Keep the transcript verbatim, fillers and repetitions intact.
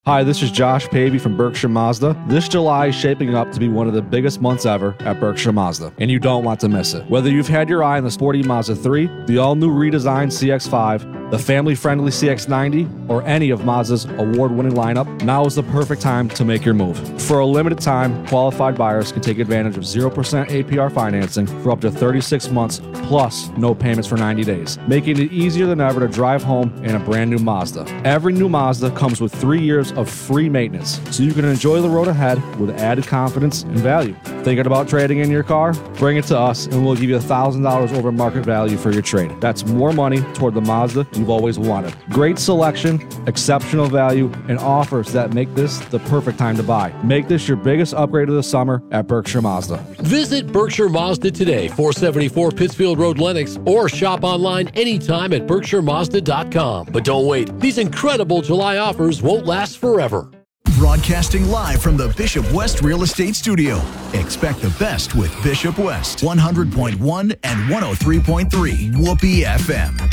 Hi, this is Josh Pavey from Berkshire Mazda. This July is shaping up to be one of the biggest months ever at Berkshire Mazda, and you don't want to miss it. Whether you've had your eye on the sporty Mazda three, the all-new redesigned C X five, the family-friendly C X ninety, or any of Mazda's award-winning lineup, now is the perfect time to make your move. For a limited time, qualified buyers can take advantage of zero percent A P R financing for up to thirty-six months, plus no payments for ninety days, making it easier than ever to drive home in a brand new Mazda. Every new Mazda comes with three years of free maintenance, so you can enjoy the road ahead with added confidence and value. Thinking about trading in your car? Bring it to us and we'll give you one thousand dollars over market value for your trade. That's more money toward the Mazda you've always wanted. Great selection, exceptional value, and offers that make this the perfect time to buy. Make this your biggest upgrade of the summer at Berkshire Mazda. Visit Berkshire Mazda today, four seventy-four Pittsfield Road, Lenox, or shop online anytime at berkshire mazda dot com. But don't wait. These incredible July offers won't last forever. Broadcasting live from the Bishop West Real Estate Studio. Expect the best with Bishop West, one hundred point one and one oh three point three Whoopee F M.